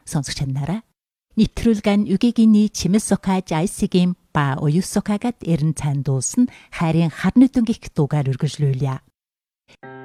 сонсогч нараа нэвтрүүлгэн үгийгний чимэл сокаж айсигийн ба уюс сокагад эрен цан дуусна хайрын харны дүнгих дуугаар үргэлжлүүлье.